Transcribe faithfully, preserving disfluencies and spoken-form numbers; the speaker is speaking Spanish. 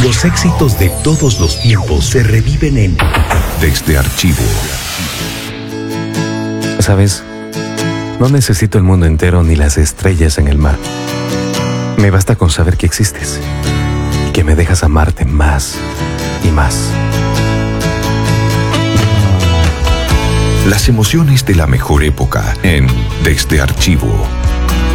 Los éxitos de todos los tiempos se reviven en Desde Archivo. ¿Sabes? No necesito el mundo entero ni las estrellas en el mar. Me basta con saber que existes y que me dejas amarte más y más. Las emociones de la mejor época en Desde Archivo.